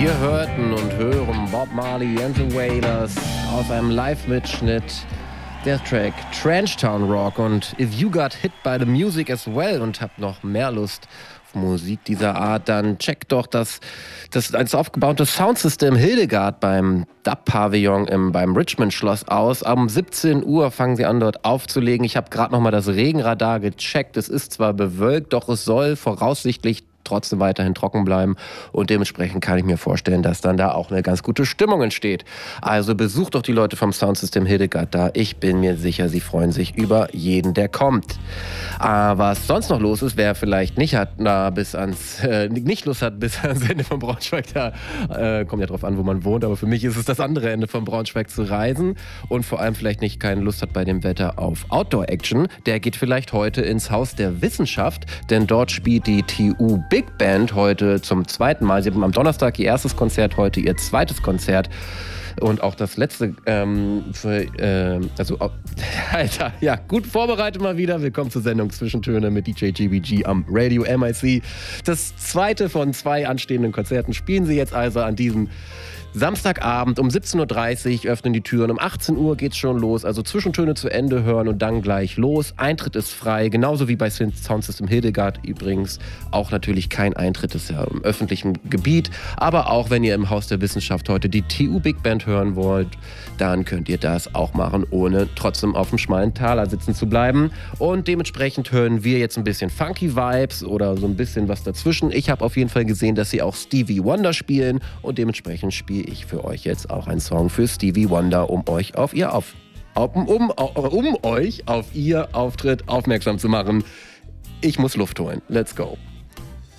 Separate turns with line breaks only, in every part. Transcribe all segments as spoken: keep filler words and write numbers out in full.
Wir hörten und hören Bob Marley and the Wailers aus einem Live-Mitschnitt der Track Trench Town Rock. Und if you got hit by the music as well und habt noch mehr Lust auf Musik dieser Art, dann checkt doch das, das als aufgebaute Soundsystem Hildegard beim Dub-Pavillon im, beim Richmond-Schloss aus. Um siebzehn Uhr fangen sie an, dort aufzulegen. Ich habe gerade noch mal das Regenradar gecheckt. Es ist zwar bewölkt, doch es soll voraussichtlich trotzdem weiterhin trocken bleiben und dementsprechend kann ich mir vorstellen, dass dann da auch eine ganz gute Stimmung entsteht. Also besucht doch die Leute vom Soundsystem Hildegard da. Ich bin mir sicher, sie freuen sich über jeden, der kommt. Aber was sonst noch los ist, wer vielleicht nicht hat, na, bis ans, äh, nicht Lust hat, bis ans Ende von Braunschweig, da äh, kommt ja drauf an, wo man wohnt, aber für mich ist es das andere Ende von Braunschweig zu reisen und vor allem vielleicht nicht keine Lust hat bei dem Wetter auf Outdoor-Action, der geht vielleicht heute ins Haus der Wissenschaft, denn dort spielt die T U Big Band heute zum zweiten Mal. Sie haben am Donnerstag ihr erstes Konzert, heute ihr zweites Konzert. Und auch das letzte, ähm, für, äh, also, oh, Alter, ja, gut vorbereitet mal wieder. Willkommen zur Sendung Zwischentöne mit D J G B G am Radio M I C. Das zweite von zwei anstehenden Konzerten spielen sie jetzt also an diesem Samstagabend um siebzehn Uhr dreißig öffnen die Türen, um achtzehn Uhr geht's schon los, also Zwischentöne zu Ende hören und dann gleich los. Eintritt ist frei, genauso wie bei Soundsystem Hildegard übrigens. Auch natürlich kein Eintritt, ist ja im öffentlichen Gebiet, aber auch wenn ihr im Haus der Wissenschaft heute die T U Big Band hören wollt, dann könnt ihr das auch machen, ohne trotzdem auf dem schmalen Taler sitzen zu bleiben. Und dementsprechend hören wir jetzt ein bisschen Funky Vibes oder so ein bisschen was dazwischen. Ich habe auf jeden Fall gesehen, dass sie auch Stevie Wonder spielen und dementsprechend spiele ich für euch jetzt auch einen Song für Stevie Wonder, um euch auf ihr auf, um, um, um euch auf ihr Auftritt aufmerksam zu machen. Ich muss Luft holen. Let's go.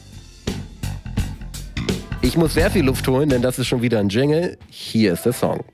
Ich muss sehr viel Luft holen, denn das ist schon wieder ein Jingle. Hier ist der Song.